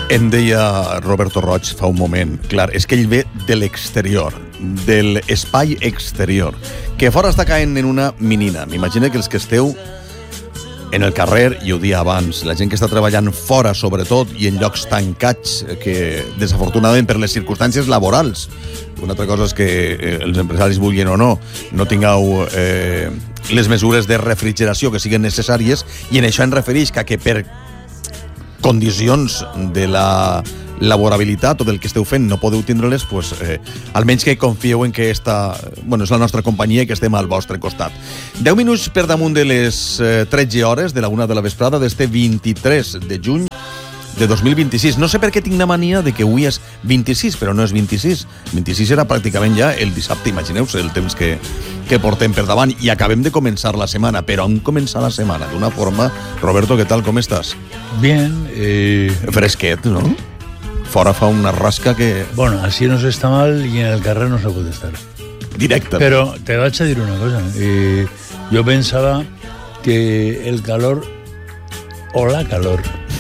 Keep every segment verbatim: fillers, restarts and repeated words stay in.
Em deia Roberto Roig fa un moment, clar, és que ell ve de l'exterior, de l'espai exterior, que fora està caent en una minina. M'imagino que els que esteu en el carrer, i ho dia abans, la gent que està treballant fora, sobretot, i en llocs tancats, que desafortunadament per les circumstàncies laborals, una altra cosa és que eh, els empresaris vulguin o no, no tingueu eh, les mesures de refrigeració que siguin necessàries, i en això em refereix que, que per condicions de la laborabilitat o del que esteu fent no podeu tindre-les, pues, eh, almenys que confieu en que esta, bueno, és la nostra companyia i que estem al vostre costat. deu minuts per damunt de les eh, tretze hores de la una de la vesprada d'este vint-i-tres de juny de dos mil vint-i-sis. No sé per què tinc la mania de que avui és vint-i-sis, però no és vint-i-sis. vint-i-sis era pràcticament ja el dissabte, imagineu-se el temps que, que portem per davant, i acabem de començar la setmana, però on començar la setmana? D'una forma... Roberto, què tal, com estàs? Bien. Eh... Fresquet, ¿no? Fora fa una rasca que... Bueno, así no se está mal y en el carrer no se puede estar. Directa. Pero te voy a decir una cosa. Eh, yo pensaba que el calor o la calor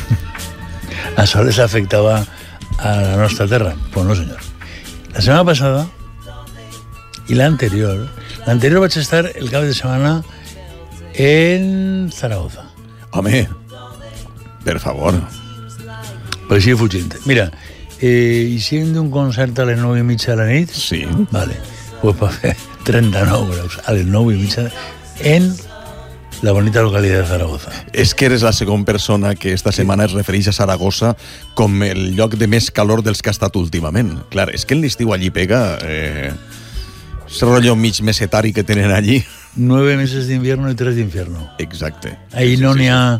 a soles afectaba a la nuestra tierra. Pues no, señor. La semana pasada y la anterior, la anterior vaig estar el cap de setmana en Zaragoza. Home, per favor. Pues sí, fugint. Mira, eh, hicieron un concert a les nou i mitja de la nit. Sí. Vale. Pues va fer trenta-nou graus a les nou i mitja en la bonita localitat de Zaragoza. És que eres la segona persona que esta setmana es refereix a Saragossa com el lloc de més calor dels que ha estat últimament. Clar, és que en l'estiu allí pega... Eh, ese rotllo mig mesetari que tenen allí. Nueve meses de invierno y tres de infierno. Exacte. Ahí sí, no sí, n'hi sí. ha...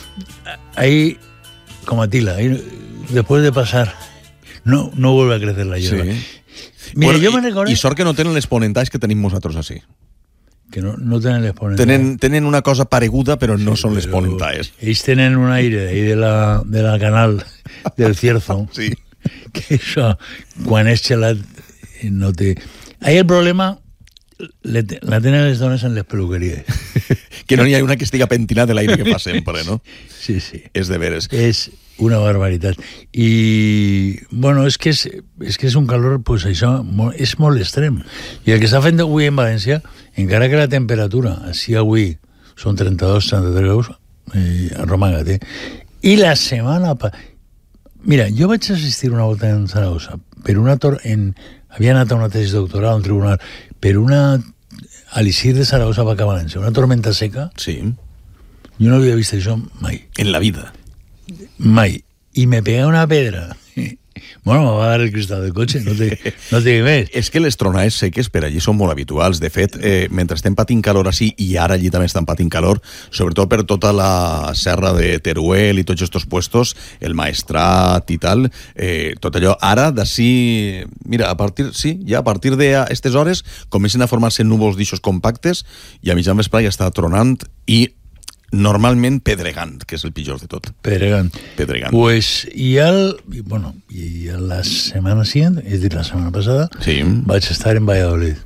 Ahí, como Atila, ahí, después de pasar, no, no vuelve a crecer la hierba. Sí. Mira, Bueno, yo me i, recordo... I sort que no tenen les ponentais que tenim nosaltres així. Que no, no tenen les ponentais. Tenen, tenen una cosa pareguda, però no Sí, són les però ponentais. Ells tenen un aire ahí de la, de la canal del Cierzo. Sí. Que això, quan és gelat, no té... Ahí el problema le, la tenen les dones en les peluqueries. Que no n'hi ha una que estiga pentinada de l'aire que fa sempre, no? Sí, sí. És de veres. És una barbaritat. I, bueno, és que és, és, que és un calor, pues això, molt, és molt extrem. I el que està fent avui en València, encara que la temperatura, així avui, són trenta-dos, trenta-tres graus, eh, arromanga't, eh? I la setmana... Pa... Mira, jo vaig assistir una volta en Zaragoza, per una tor... en... havia anat a una tesi doctoral a un tribunal, per una... a l'Isir de Zaragoza va acabar València, una tormenta seca. Sí. Jo no havia vist això mai. En la vida. Mai. I me pega una pedra. Bueno, me va a dar el cristal del cotxe, no té, no té més. És que les tronades seques per allí són molt habituals. De fet, eh, mentre estem patint calor així, i ara allí també estan patint calor, sobretot per tota la serra de Teruel i tots estos puestos, el Maestrat i tal, eh, tot allò, ara d'ací... Mira, a partir, sí, ja a partir d'aquestes hores comencen a formar-se núvols d'ixos compactes i a mitjan vespre ja està tronant i normalment pedregant, que és el pitjor de tot. Pedregant. Pedregant. Pues, i al... I, bueno, i a la setmana siguiente, és dir, la setmana passada, Sí. vaig estar en Valladolid.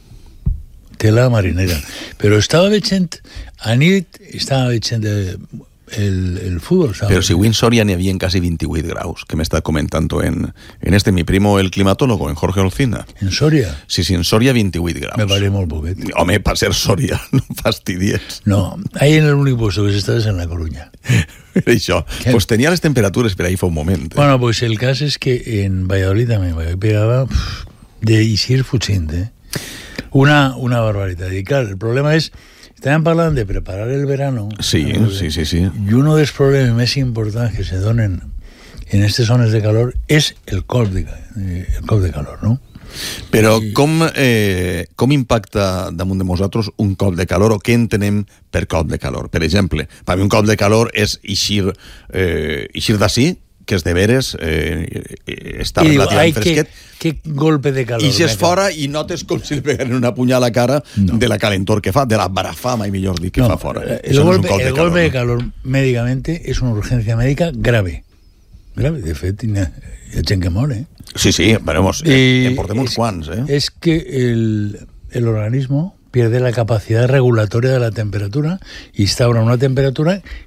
Tela marinera. Però estava veient... A nit estava veient el, el fútbol. Pero si avui en Soria n'hi havia quasi vint-i-vuit graus, que m'està comentant en, en este mi primo, el climatólogo, en Jorge Olcina. En Soria? Sí, sí, en Soria vint-i-vuit graus. Me parece molt poquet. Home, per ser Soria, no fastidies. No, ahí en el único puesto que se está es en La Coruña. Això, ¿Qué? pues tenia les temperatures per ahí fa un moment. Eh? Bueno, pues el caso es que en Valladolid también Valladolid pegaba pff, de Isir Fuchín, ¿eh? Una, una barbaridad. Y claro, el problema es, estaban hablando de preparar el verano. Sí, ¿no? sí, sí, sí. Y uno de los problemas más importantes que se donen en estas zonas de calor es el cop de, eh, el cop de calor, ¿no? Però I... com, eh, com impacta damunt de nosaltres un cop de calor, o què entenem per cop de calor? Per exemple, per mi un cop de calor és eixir, eh, eixir d'ací, que és de veres, eh, està I diu, relativament ai, fresquet, que, que golpe de calor. i si és fora i notes com si el peguen una punyada a la cara no. de la calentor que fa, de la barafama, i millor dir, que no, fa fora. El, Això golpe, no és un cop el de calor, golpe de no? calor médicamente es una urgencia médica grave. Grave, de fet, hi ha gent que mor, eh? Sí, sí, veremos, eh, en portem uns es, quants, eh? Es que el, el organismo pierde la capacidad regulatoria de la temperatura y instaura una temperatura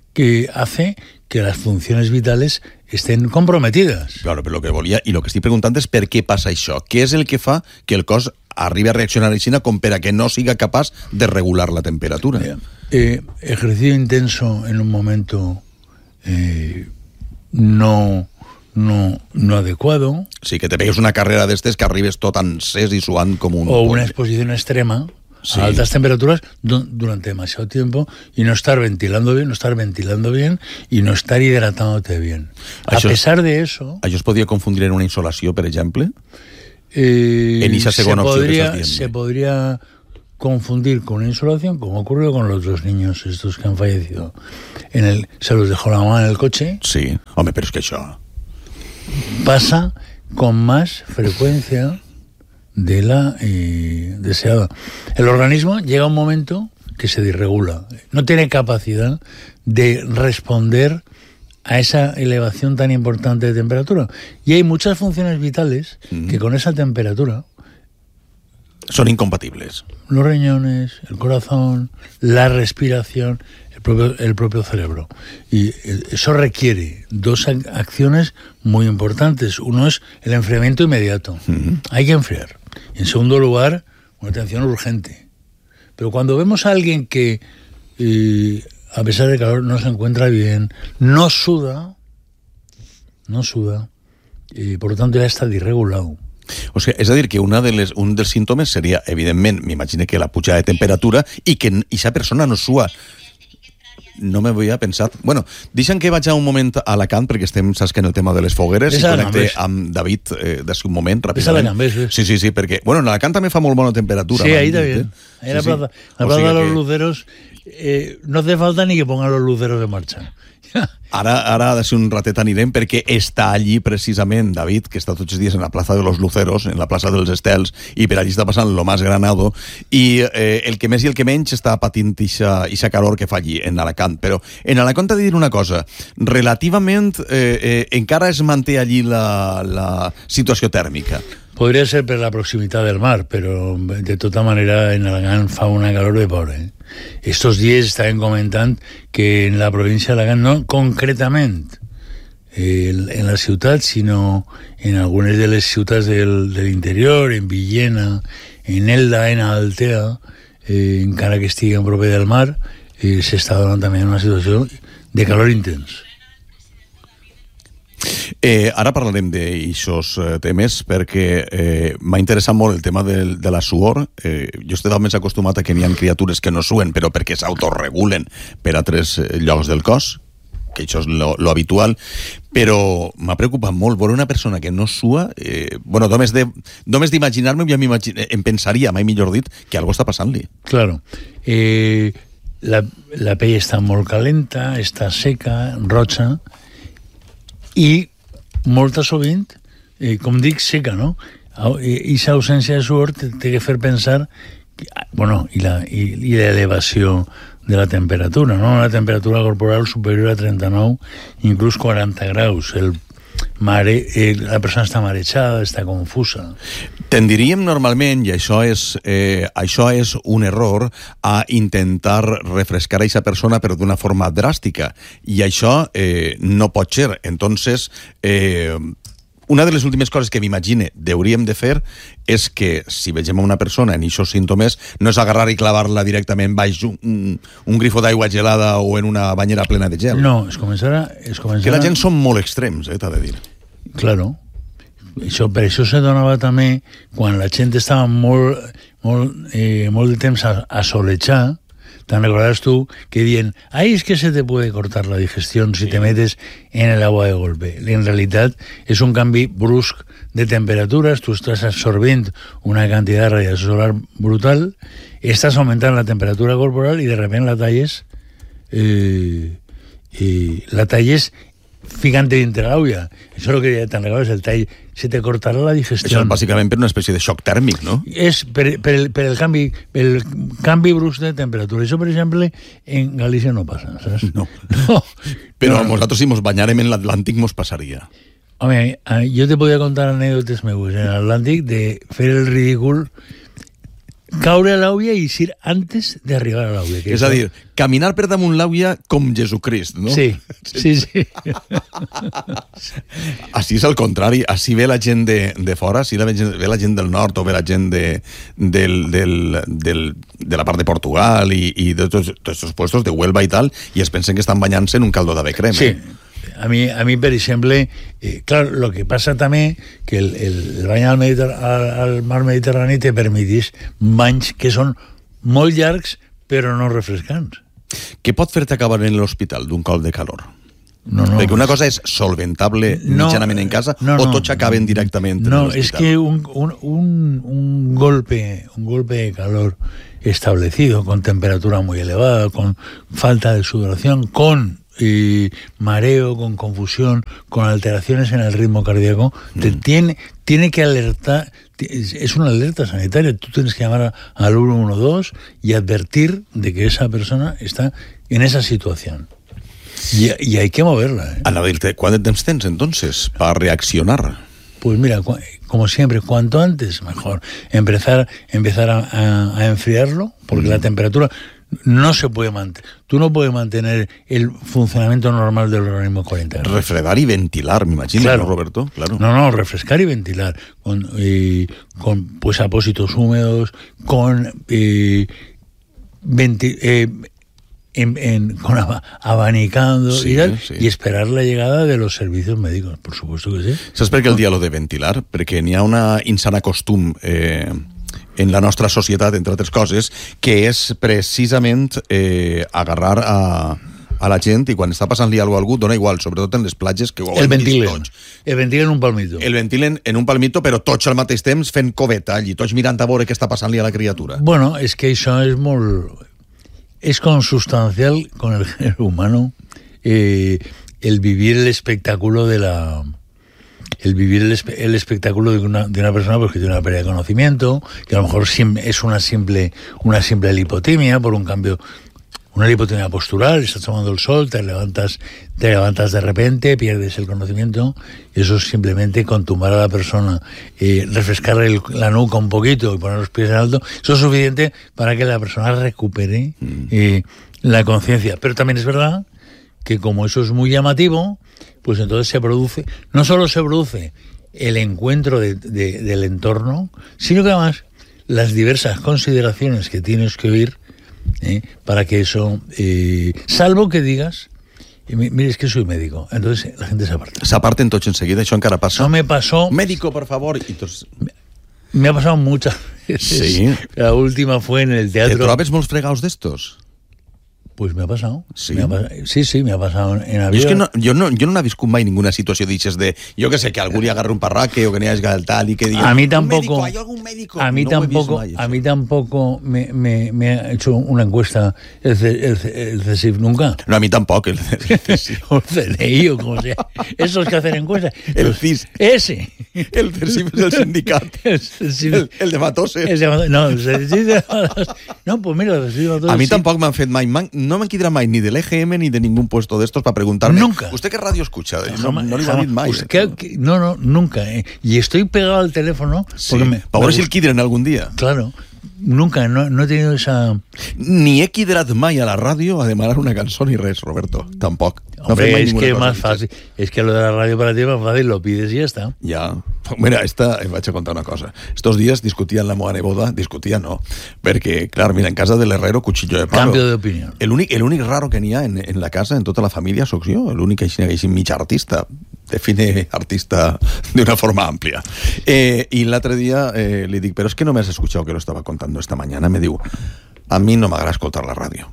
que hace que las funciones vitales estén comprometidas. Claro, però el que volia, i el que estic preguntant és per què passa això. Què és el que fa que el cos arribi a reaccionar així com per a que no siga capaç de regular la temperatura? Eh, ejercicio intenso en un momento eh, no, no, no adecuado. Sí, que te pegues una carrera d'estes que arribes tot encès i suant com un... O una exposición extrema, sí, a altas temperaturas durante demasiado tiempo y no estar ventilando bien, no estar ventilando bien y no estar hidratándote bien. Això, a pesar de eso... Això es podria confundir en una insolació, per exemple? Eh, en esa segunda opción que estás viendo. Se podría confundir con una insolación, como ocurrió con los dos niños estos que han fallecido. En el, se los dejó la mamá en el coche. Sí, home, però és que això... Pasa con más frecuencia de la eh, deseada. El organismo llega a un momento que se disregula. No tiene capacidad de responder a esa elevación tan importante de temperatura. Y hay muchas funciones vitales mm. que con esa temperatura... son incompatibles. Los riñones, el corazón, la respiración, el propio, el propio cerebro. Y eso requiere dos acciones muy importantes. Uno es el enfriamiento inmediato. Mm-hmm. Hay que enfriar. En segundo lugar, una atención urgente. Pero cuando vemos a alguien que, eh, a pesar del calor, no se encuentra bien, no suda, no suda, y por lo tanto ya está disregulado. O sigui, és a dir, que una de les, un dels símptomes seria, evidentment, m'imagino que la pujada de temperatura i que aquesta persona no sua. No me havia pensat... Bueno, deixa'm que vaig a un moment a Alacant, perquè estem, saps que en el tema de les fogueres, i connecte amb David eh, d'ací un moment, ràpidament. Sí, sí, sí, perquè... Bueno, en Alacant també fa molt bona temperatura. Sí, ahí també. Ahí la plaza, la plaza de los luceros, eh, no hace falta ni que pongan los luceros en marcha. Ara, ara de ser un ratet anirem perquè està allí precisament David, que està tots els dies en la plaça de los Luceros, en la plaça dels Estels, i per allí està passant lo más granado, i eh, el que més i el que menys està patint ixa calor que fa allí, en Alacant. Però en Alacant t'he de dir una cosa, relativament eh, eh, encara es manté allí la, la situació tèrmica. Podría ser per la proximitat del mar, però de tota manera en Alacant fa una calor de por, eh? Estos días estaban comentando que en la provincia de Alacant, no concretamente eh, en la ciudad, sino en algunas de las ciudades del, del interior, en Villena, en Elda, en Altea, eh, encara que estiguen proper del mar, eh, se está dando también una situación de calor intenso. Eh, ara parlarem d'aixòs eh, temes perquè eh, m'ha interessat molt el tema de, de la suor. Eh, jo estic més acostumat a que n'hi ha criatures que no suen, però perquè s'autoregulen per a tres llocs del cos, que això és lo, lo habitual, però m'ha preocupat molt veure una persona que no sua. Eh, bueno, només de, només d'imaginar-me ja em pensaria, mai millor dit, que algo està passant-li. Claro. Eh, la, la pell està molt calenta, està seca, roja, i molta sovint, eh, com dic, seca, no? I aquesta ausència de suor té que fer pensar, que, bueno, i la, i, i l'elevació de la temperatura, no? Una temperatura corporal superior a trenta-nou, inclús quaranta graus. El mare, eh, la persona està marejada, està confusa. Tendiríem normalment, i això és, eh, això és un error, a intentar refrescar a aquesta persona però d'una forma dràstica, i això eh, no pot ser. Entonces, eh, una de les últimes coses que m'imagine hauríem de fer és que si vegem a una persona en aquests símptomes no és agarrar i clavar-la directament baix un, un grifo d'aigua gelada o en una banyera plena de gel. No, es començarà... Es començarà... Que la gent són molt extrems, eh, t'ha de dir. Claro. Això, per això se donava també quan la gent estava molt, molt, eh, molt de temps a, a solejar. Te'n recordaràs tu que dient, ahí es que se te puede cortar la digestión si sí. te metes en el agua de golpe. En realitat és un canvi brusc de temperatures, tu estàs absorbint una quantitat de radiació solar brutal, estàs augmentant la temperatura corporal i de repente la talles eh, eh, la talles ficante dintre l'aulla. Això és el que te'n recordes, el tall, se te cortarà la digestió. Això és bàsicament per una espècie de xoc tèrmic, no? És per, per, el, per el canvi el canvi brusc de temperatura. Això, per exemple, en Galícia no passa, saps? No. no. Però no, no. nosaltres, si mos banyàrem en l'Atlàntic, mos passaria. Home, jo te podria contar anècdotes meves en l'Atlàntic de fer el ridícul caure a l'àvia i ir antes d'arribar a l'àvia. És a dir, caminar per damunt l'àvia com Jesucrist, no? Sí, sí, sí. Així és el contrari, així ve la gent de, de fora, així ve la gent del nord o ve la gent de, del, del, del, de la part de Portugal i, i de tots aquests puestos de Huelva i tal, i es pensen que estan banyant-se en un caldo d'ave crema. Sí. A mi, a mi, per exemple, eh, claro, lo que passa també que el, el, el bany al, Mediter al, al mar Mediterrani te permetís banys que són molt llargs però no refrescants. Què pot fer-te acabar en l'hospital d'un cop de calor? No, no, Perquè una cosa és solventable no, mitjanament en casa no, no, o tots acaben directament no, en l'hospital. Es que un, un, un, un, golpe, un golpe de calor establecido, con temperatura muy elevada, con falta de sudoración, con y mareo, con confusión, con alteraciones en el ritmo cardíaco, mm. te tiene, tiene que alertar, es una alerta sanitaria, tú tienes que llamar al uno uno dos y advertir de que esa persona está en esa situación. Y, y hay que moverla. ¿eh? Anava a dir-te, quant de temps tens, entonces, para reaccionar? Pues mira, como siempre, cuanto antes, mejor. Empezar, empezar a, a, a enfriarlo, porque mm. la temperatura no se puede mantener. Tú no puedes mantener el funcionamiento normal del organismo cuarenta grados. Refredar y ventilar, me imagino, claro. ¿no, Roberto? Claro. No, no, refrescar y ventilar. Con, eh, con pues apósitos húmedos, con eh, venti eh, en, en, con ab abanicando sí, y tal, sí. y esperar la llegada de los servicios médicos, por supuesto que sí. ¿Sabes per què el dia lo de ventilar? Perquè n'hi ha una insana costum eh, en la nostra societat, entre altres coses, que és precisament eh, agarrar a, a la gent i quan està passant-li alguna cosa a algú, dona igual, sobretot en les platges, que ho el ventilen. El ventilen un palmito. El ventilen en un palmito, però tots al mateix temps fent coveta allí, tots mirant a veure què està passant-li a la criatura. Bueno, és que això és molt... Es consustancial con el género humano eh, el vivir el espectáculo de la... el vivir el, espe el espectáculo de una, de una persona pues, que tiene una pérdida de conocimiento, que a lo mejor es una simple, una simple lipotimia por un cambio, una lipotimia postural, estás tomando el sol, te levantas, te levantas de repente, pierdes el conocimiento, y eso es simplemente contumbar a la persona, eh, refrescar el, la nuca un poquito y poner los pies en alto, eso es suficiente para que la persona recupere eh, la conciencia. Pero también es verdad que como eso es muy llamativo, pues entonces se produce, no solo se produce el encuentro de, de, del entorno, sino que además las diversas consideraciones que tienes que oír eh, para que eso, eh, salvo que digas, eh, mire, es que soy médico, entonces la gente se aparta. Se aparten tots enseguida, això encara passa. No me pasó... Médico, por favor. Y entonces... me, me ha pasado muchas veces. Sí. La última fue en el teatro. ¿Te trobes molts fregados d'estos? Pues me ha pasado. Sí, me ha pas sí, sí, me ha pasado en avión. Jo, és que no, jo, no, jo no n'he viscut mai ninguna situació d'ixes de, jo que sé, que algú li agarre un parraque o que n'hi hagi el tal i que digui, a mí tampoco, un médico, ¿hay algún médico? A mí no tampoco, mai, a mí tampoco me, me, me ha hecho una encuesta el, el, el C S I F nunca. No, a mí tampoco. El, el, o el C N I o como sea. Esos que hacen encuestas. El C I S. Ese. El C S I F es el sindicat. El, el, el, el de Matoses. El de Matoses. No, el C S I F de Matoses. No, pues mira, el C S I F de Matoses. A mí sí. tampoco me han fet mai. Man, no me quedará mai ni del E G M ni de ningún puesto de estos para preguntarme. Nunca. ¿Usted qué radio escucha? No, jamás, no le va a mai. Que, que, no, no, nunca. Eh. Y estoy pegado al teléfono. Sí, me, para ver si el quidren algún día. Claro. Nunca, no, no he tenido esa... Ni he quidrat mai a la ràdio a demanar una cançó ni res, Roberto. Tampoc. No Hombre, es que es más fácil. Es que lo de la radio para ti es más fácil, lo pides y ya está. Ya. Mira, esta, em vaig a contar una cosa. Estos días discutían la meva neboda, discutia no, perquè, clar, mira, en casa del herrero, cuchillo de palo. Cambio de opinión. El únic, el únic raro que n'hi ha en, en la casa, en tota la família, soc jo, l'únic que hi ha mig artista. Define artista de una forma amplia. Eh, y el otro día eh, le digo, pero es que no me has escuchado que lo estaba contando esta mañana. Me digo, a mí no m'agrada escoltar la ràdio.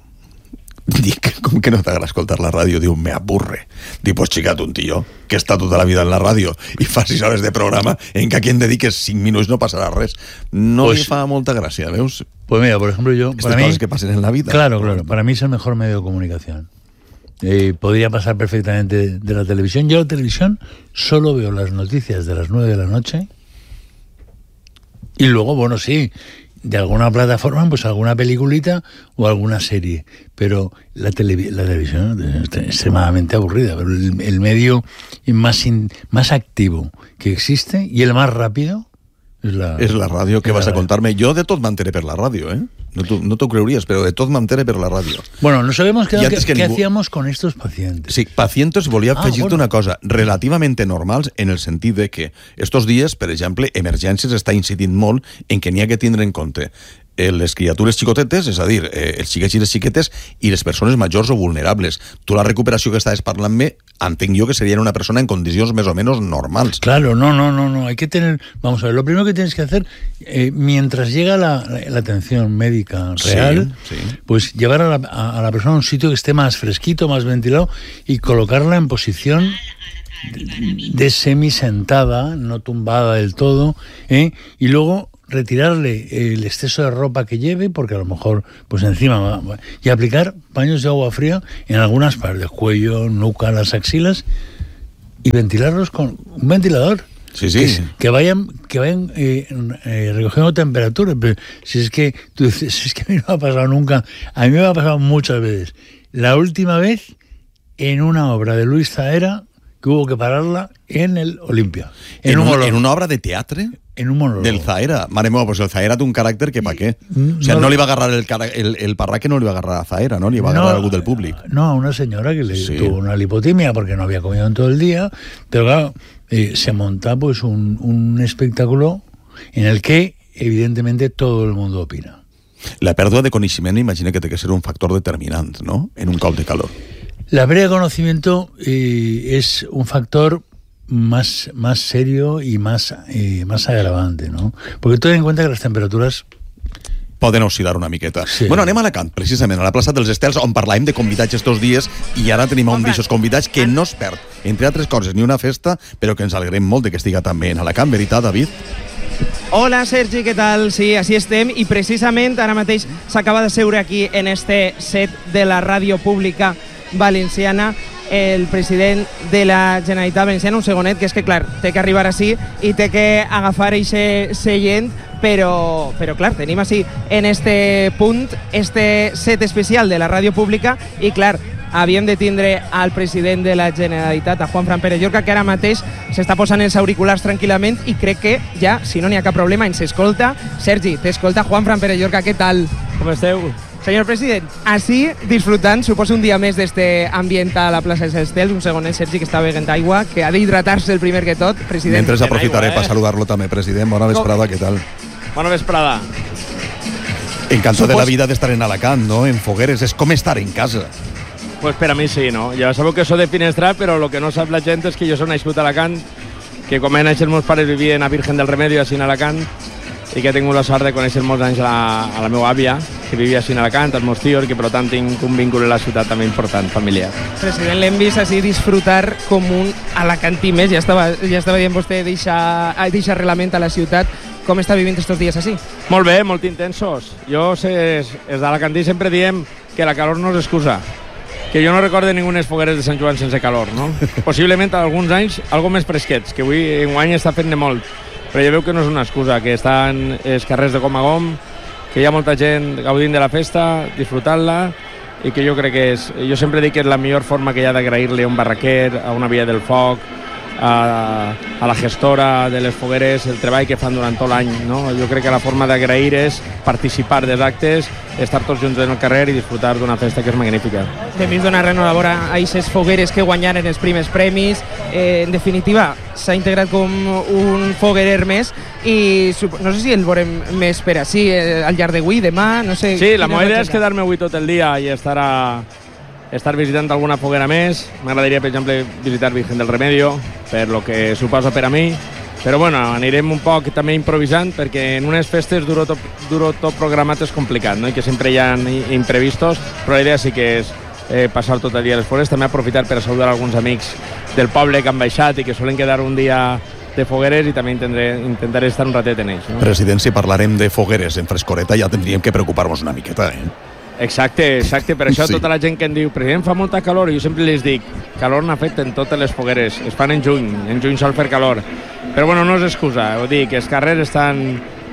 Dic, com que no t'agrada escoltar la ràdio? Diu, me aburre. Dic, pues xicat, un tio que està tota la vida en la ràdio i fa sis hores de programa en que a qui en dediques cinc minuts no passarà res. No pues, li fa molta gràcia, veus? Pues mira, por ejemplo, yo... Estas cosas que pasen en la vida. Claro, claro. Para mí es el mejor medio de comunicación. Eh, podría pasar perfectamente de la televisión. Yo la televisión solo veo las noticias de las nueve de la noche y luego, bueno, sí, de alguna plataforma, pues alguna peliculita o alguna serie, pero la, tele la televisión es extremadamente aburrida, pero el, el medio más, in más activo que existe y el más rápido És la, és la ràdio que vas a contar-me. Jo de tot m'enteré per la ràdio, ¿eh? No t'ho no creuries, però de tot m'enteré per la ràdio. Bueno, nos habíamos quedado que, que ¿qué ningú... hacíamos con estos pacientes? Sí, pacientes, volia ah, afegir-te bueno. una cosa, relativamente normals en el sentit de que estos dies, per exemple, Emergències està incidint molt en que n'hi ha que tindre en compte les criatures xicotetes, és a dir, eh, els xiquets i les xiquetes, i les persones majors o vulnerables. Tu la recuperació que estaves parlant-me, entenc jo que sería una persona en condiciones más o menos normales. Claro, no, no, no, no. Hay que tener, vamos a ver, lo primero que tienes que hacer, eh, mientras llega la, la, la atención médica real, sí, sí. pues llevar a la, a, a la persona a un sitio que esté más fresquito, más ventilado, y colocarla en posición de, de semisentada, no tumbada del todo, ¿eh? Y luego retirarle el exceso de ropa que lleve, porque a lo mejor, pues encima va, va, y aplicar paños de agua fría en algunas partes del cuello, nuca, las axilas, y ventilarlos con un ventilador. Sí, sí. Que, que vayan, que vayan eh, eh, recogiendo temperatura. Pero si es que tú dices, si es que a mí no me ha pasado nunca, a mí me ha pasado muchas veces. La última vez en una obra de Luis Zahera que hubo que pararla en el Olimpia. En, en, un, en una obra de teatro. En un monólogo. Del Zahera. Mare meva, pues el Zahera té un caràcter que pa què? O sea, no, no li va agarrar el, el, el parraque, no li va agarrar a Zahera, ¿no? Li va agarrar no, algú del públic. No, a una señora que le sí. tuvo una lipotimia porque no había comido en todo el día, pero claro, eh, se monta pues un, un espectáculo en el que evidentemente todo el mundo opina. La pèrdua de coneixement imagina que té que ser un factor determinant, ¿no? En un cop de calor. La pérdida de conocimiento eh, es un factor más, más serio y más, eh, más agravante, ¿no? Porque ten en cuenta que las temperaturas poden oscil·lar una miqueta. Sí. Bueno, anem a Alacant, precisament, a la plaça dels Estels, on parlàvem de convidats estos dies, i ara tenim un d'aixòs convidats que no es perd, entre altres coses, ni una festa, però que ens alegrem molt de que estiga també en Alacant, veritat, David? Hola, Sergi, què tal? Sí, així estem, i precisament ara mateix s'acaba de seure aquí en este set de la ràdio pública valenciana el president de la Generalitat Valenciana, un segonet, que és que, clar, té que arribar així i té que agafar eixe seient, però, però clar, tenim així en este punt, este set especial de la ràdio pública, i clar, havíem de tindre al president de la Generalitat, a Juanfran Pérez Llorca, que ara mateix s'està posant els auriculars tranquil·lament i crec que ja, si no n'hi ha cap problema, ens escolta. Sergi, t'escolta Juanfran Pérez Llorca, què tal? Com esteu? Senyor president, així disfrutant, suposo un dia més d'este ambient a la plaça dels Estels, un segonet, Sergi, que està beguent aigua, que ha d'hidratar-se el primer que tot, president. Mentre aprofitaré per saludar-lo també, president. Bona vesprada, què tal? Bona vesprada. Encantat de la vida d'estar en Alacant, no? En fogueres, és com estar en casa. Pues per a mi sí, no? Ja sabeu que soc de Finestrat, però el que no sap la gent és que jo soc nascut a Alacant, que com he naixet els meus pares vivien a Virgen del Remedio, així en Alacant, i que he tingut la sort de conèixer molts anys a la, a la meva àvia, que vivia així en Alacant, als meus tios, que per tant tinc un vincle a la ciutat també important, familiar. President, l'hem vist així disfrutar com un alacantí més, ja estava, ja estava dient vostè deixar arrelament a la ciutat. Com està vivint estos dies així? Molt bé, molt intensos. Jo, els d'Alacantí sempre diem que la calor no és excusa, que jo no recordo ningunes fogueres de Sant Joan sense calor, no? Possiblement alguns anys algo més fresquets, que avui enguany està fent de molt, però ja veu que no és una excusa, que estan els carrers de gom a gom, que hi ha molta gent gaudint de la festa, disfrutant-la, i que jo crec que és... Jo sempre dic que és la millor forma que hi ha d'agrair-li a un barraquer, a una via del foc, a, a la gestora de les fogueres, el treball que fan durant tot l'any, no? Jo crec que la forma d'agrair és participar dels actes, estar tots junts en el carrer i disfrutar d'una festa que és magnífica. Hem vist donar enhorabona a aquestes fogueres que guanyaren els primers premis. Eh, en definitiva, s'ha integrat com un foguerer més i no sé si el veurem més per així, al llarg d'avui, demà, no sé... Sí, la meva idea és quedar-me avui tot el dia i estar a... estar visitant alguna foguera més. M'agradaria, per exemple, visitar Virgen del Remedio, per lo que suposa per a mi. Però bueno, anirem un poc també improvisant, perquè en unes festes duro tot, duro tot programat és complicat, no? I que sempre hi ha imprevistos, però la idea sí que és eh, passar tot el dia a les fogueres, també aprofitar per a saludar alguns amics del poble que han baixat i que solen quedar un dia de fogueres i també intentaré, intentaré estar un ratet en ells. No? President, si parlarem de fogueres en frescoreta ja tindríem que preocupar-nos una miqueta, eh? Exacte, exacte, per això sí. Tota la gent que em diu president, fa molta calor, i jo sempre les dic calor n'ha fet en totes les fogueres, es fan en juny, en juny sol fer calor, però bueno, no és excusa, ho dic, els carrers estan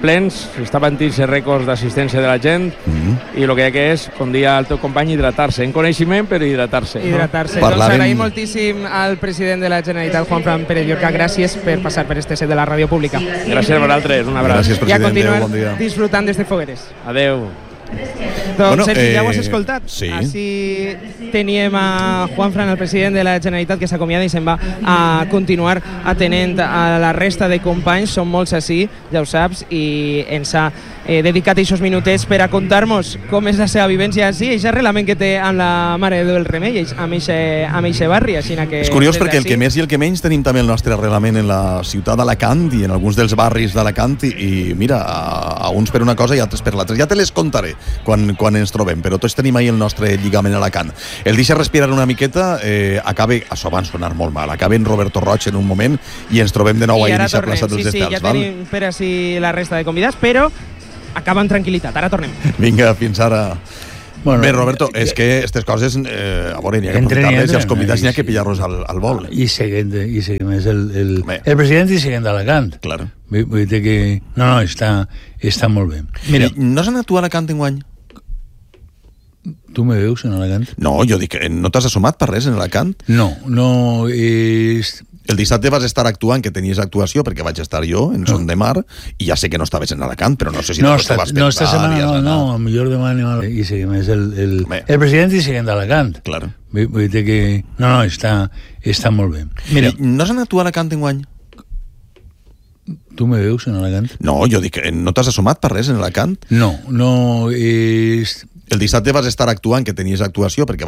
plens, està bantint-se rècords d'assistència de la gent, mm-hmm. i el que hi ha que és, com dia el teu company, hidratar-se, en coneixement, però hidratar-se. Hidratar-se. No? Doncs agraïm moltíssim al president de la Generalitat, Juanfran Pérez Llorca. Gràcies per passar per este set de la ràdio pública. Gràcies a vosaltres, un abraç. Gràcies, president. I a continuar Adéu, bon dia. disfrutant d'este Fogueres. Adéu. Doncs, Bueno, Sergi, ja ho has eh, escoltat? sí. Així teníem a Juanfran, el president de la Generalitat, que s'acomiada i se'n va a continuar atenent a la resta de companys. Són molts així, ja ho saps, i ens ha eh, dedicat aquests minutets per a contar-nos com és la seva vivència així, i aquest arrelament que té amb la Mare de Déu del Remei, amb aquest barri. Així que, és curiós perquè el que més i el que menys tenim també el nostre arrelament en la ciutat d'Alacant i en alguns dels barris d'Alacant, i, i mira, a, a uns per una cosa i altres per l'altra. Ja te les contaré quan, quan ens trobem, però tots tenim ahir el nostre lligament a Alacant. El deixa respirar una miqueta, eh, acabe, això va sonar molt mal, acabe en Roberto Roig en un moment i ens trobem de nou ahir a aquesta plaça dels sí, Estels. Sí, ja tenim per així la resta de convidats, però acaba amb tranquil·litat. Ara tornem. Vinga, fins ara. Bueno, Bé, Roberto, és que aquestes coses, eh, a veure, n'hi ha que aprofitar-les i els convidats n'hi ha que pillar-los al, al vol. I seguint, i seguint és el, el, Bé. el president i seguint d'Alacant. Claro. Vull, vull dir que... No, no, està, està molt bé. Mira, I no s'han actuat a Alacant enguany? tu me veus en Alacant? No, jo dic, no t'has assomat per res en Alacant? No, no... És... El dissabte vas estar actuant, que tenies actuació, perquè vaig estar jo en Son de Mar, i ja sé que no estaves en Alacant, però no sé si no, te vas no, esta setmana no, anar. no, a millor demà anem a... I seguim, és el, el, Bé. el president i seguint d'Alacant. Claro. Vull, vull dir que... No, no, està, està molt bé. Mira, I no s'han actuat a Alacant enguany? tu me veus en Alacant? No, jo dic, no t'has assomat per res en Alacant? No, no... És... El dissabte vas estar actuant, que tenies actuació, perquè